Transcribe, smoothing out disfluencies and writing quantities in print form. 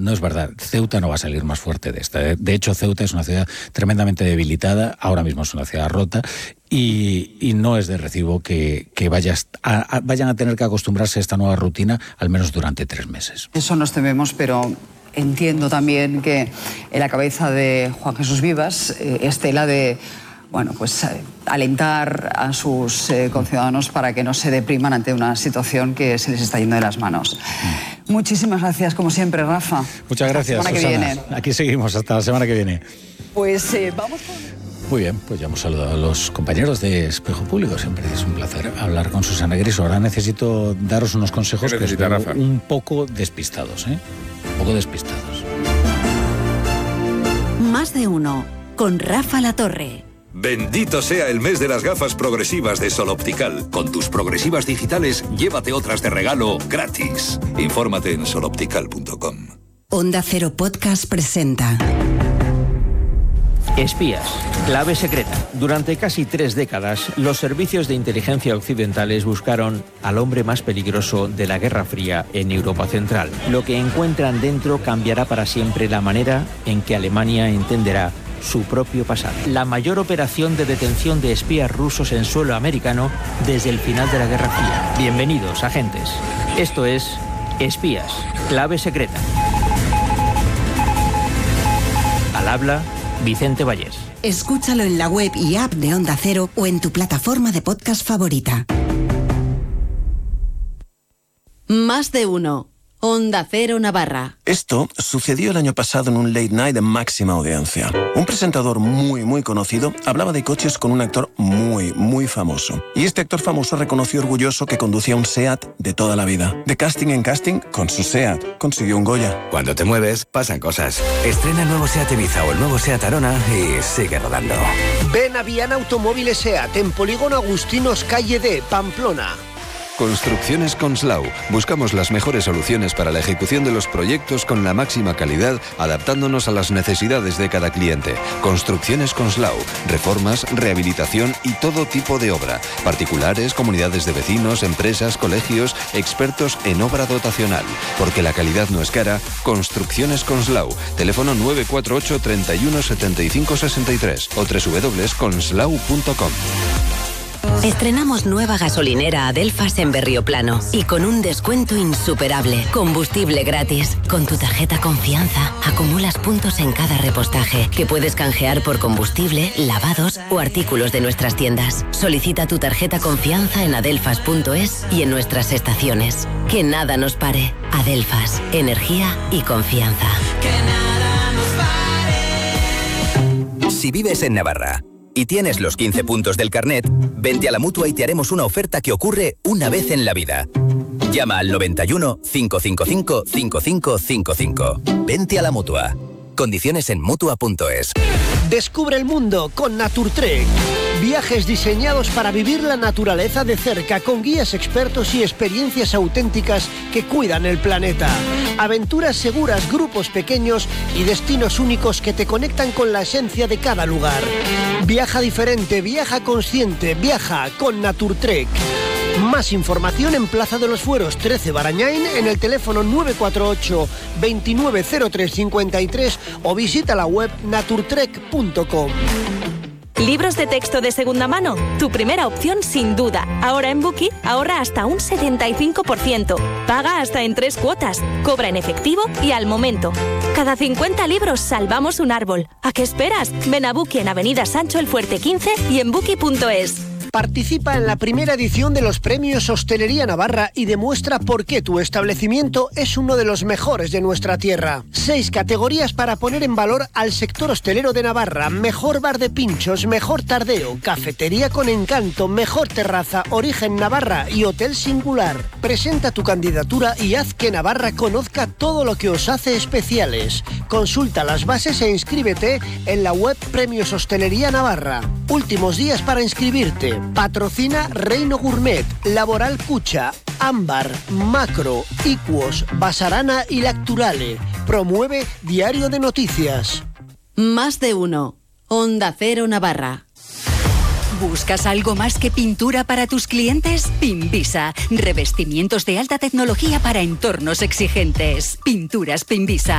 No es verdad. Ceuta no va a salir más fuerte de esta. De hecho, Ceuta es una ciudad tremendamente debilitada, ahora mismo es una ciudad rota, y no es de recibo que vayan a tener que acostumbrarse a esta nueva rutina, al menos durante 3 meses. Eso nos tememos, pero entiendo también que en la cabeza de Juan Jesús Vivas esté la de alentar a sus conciudadanos para que no se depriman ante una situación que se les está yendo de las manos. Muchísimas gracias, como siempre, Rafa. Muchas gracias, hasta la semana Susana. que viene. Aquí seguimos hasta la semana que viene. Pues vamos con... Muy bien, pues ya hemos saludado a los compañeros de Espejo Público. Siempre es un placer hablar con Susana Griso. Ahora necesito daros unos consejos que os veo un poco despistados, ¿eh? Un poco despistados. Más de uno, con Rafa Latorre. Bendito sea el mes de las gafas progresivas de Sol Optical. Con tus progresivas digitales, llévate otras de regalo gratis. Infórmate en soloptical.com. Onda Cero Podcast presenta... Espías, clave secreta. Durante casi 3 décadas, los servicios de inteligencia occidentales buscaron al hombre más peligroso de la Guerra Fría en Europa Central. Lo que encuentran dentro cambiará para siempre la manera en que Alemania entenderá su propio pasado. La mayor operación de detención de espías rusos en suelo americano desde el final de la Guerra Fría. Bienvenidos, agentes. Esto es Espías, clave secreta. Al habla Vicente Vallés. Escúchalo en la web y app de Onda Cero o en tu plataforma de podcast favorita. Más de uno. Onda Cero Navarra. Esto sucedió el año pasado en un late night de máxima audiencia. Un presentador muy conocido hablaba de coches con un actor muy famoso. Y este actor famoso reconoció orgulloso que conducía un SEAT de toda la vida. De casting en casting, con su SEAT consiguió un Goya. Cuando te mueves, pasan cosas. Estrena el nuevo SEAT Ibiza o el nuevo SEAT Arona y sigue rodando. Ven a Viana Automóviles SEAT en Polígono Agustinos, calle D, Pamplona. Construcciones Conslau. Buscamos las mejores soluciones para la ejecución de los proyectos con la máxima calidad, adaptándonos a las necesidades de cada cliente. Construcciones Conslau. Reformas, rehabilitación y todo tipo de obra. Particulares, comunidades de vecinos, empresas, colegios, expertos en obra dotacional. Porque la calidad no es cara. Construcciones Conslau. Teléfono 948 31 75 63 o www.conslau.com. Estrenamos nueva gasolinera Adelfas en Berrioplano y con un descuento insuperable. Combustible gratis. Con tu tarjeta Confianza acumulas puntos en cada repostaje que puedes canjear por combustible, lavados o artículos de nuestras tiendas. Solicita tu tarjeta Confianza en adelfas.es y en nuestras estaciones. Que nada nos pare. Adelfas. Energía y confianza. Que nada nos pare. Si vives en Navarra y tienes los 15 puntos del carnet, vente a la Mutua y te haremos una oferta que ocurre una vez en la vida. Llama al 91 555 5555. Vente a la Mutua. Condiciones en Mutua.es. Descubre el mundo con Naturtrek. Viajes diseñados para vivir la naturaleza de cerca, con guías expertos y experiencias auténticas que cuidan el planeta. Aventuras seguras, grupos pequeños y destinos únicos que te conectan con la esencia de cada lugar. Viaja diferente, viaja consciente, viaja con Naturtrek. Más información en Plaza de los Fueros 13 Barañain, en el teléfono 948 290353 o visita la web naturtrek.com. ¿Libros de texto de segunda mano? Tu primera opción sin duda. Ahora en Bookie ahorra hasta un 75%. Paga hasta en 3 cuotas. Cobra en efectivo y al momento. Cada 50 libros salvamos un árbol. ¿A qué esperas? Ven a Bookie en Avenida Sancho el Fuerte 15 y en Bookie.es. Participa en la primera edición de los Premios Hostelería Navarra y demuestra por qué tu establecimiento es uno de los mejores de nuestra tierra. 6 categorías para poner en valor al sector hostelero de Navarra: mejor bar de pinchos, mejor tardeo, cafetería con encanto, mejor terraza, origen Navarra y hotel singular. Presenta tu candidatura y haz que Navarra conozca todo lo que os hace especiales. Consulta las bases e inscríbete en la web Premios Hostelería Navarra. Últimos días para inscribirte. Patrocina Reino Gourmet, Laboral Cucha, Ámbar, Macro, Iquos, Basarana y Lacturale. Promueve Diario de Noticias. Más de uno. Onda Cero Navarra. ¿Buscas algo más que pintura para tus clientes? Pinvisa. Revestimientos de alta tecnología para entornos exigentes. Pinturas Pinvisa.